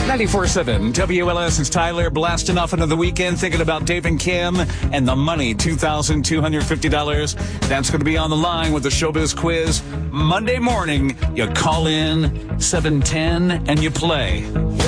94.7 WLS, it's Tyler blasting off into the weekend, thinking about Dave and Kim and the money, $2,250. That's going to be on the line with the Showbiz Quiz Monday morning. You call in 710 and you play.